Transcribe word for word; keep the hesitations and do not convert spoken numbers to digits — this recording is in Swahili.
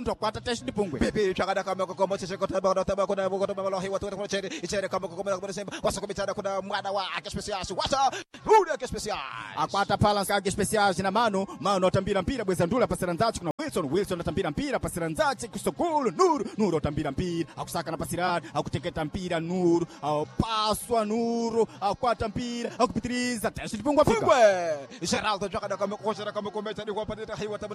ndo kwata test dipungwe Bibi chakada kama kokomo chese kota bana taba kuna boko taba lohi watu kuna chere chere kama kokomo kuna semba wasa kumitana kuna mwana wa ake special wasa ule ake special akwata balance ake special na mano mano atambira mpira bweza ndula pasira nzachi kuna Wilson Wilson atambira mpira pasira nzachi kusogolo Nuru Nuru atambira mpira akusaka na pasirani akuteketa mpira Nuru au paswa Nuru akwata mpira akupitiriza test dipungwe Afrika Geraldo chakada kama kokomo kama kometa ni kwa patita hiwa